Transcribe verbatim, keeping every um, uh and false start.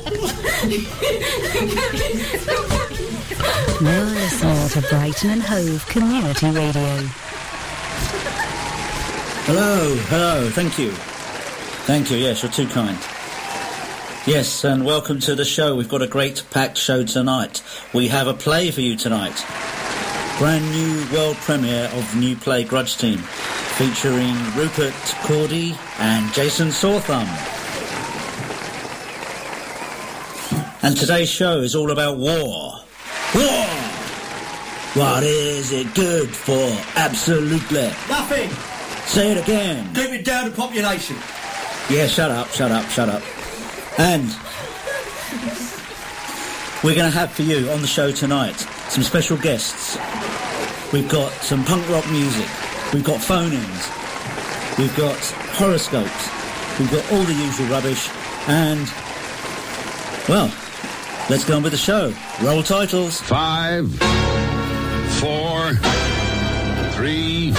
You're listening to Brighton and Hove Community Radio. Hello, hello, thank you. Thank you, yes, you're too kind. Yes, and welcome to the show. We've got a great packed show tonight. We have a play for you tonight. Brand new world premiere of new play Grudge Team, featuring Rupert Cordy and Jason Sawthumb. And today's show is all about war. War! What is it good for? Absolutely nothing. Say it again. Keep it down to population. Yeah, shut up, shut up, shut up. And we're going to have for you on the show tonight some special guests. We've got some punk rock music. We've got phone-ins. We've got horoscopes. We've got all the usual rubbish. And, well, let's go on with the show. Roll titles. Five, four, three,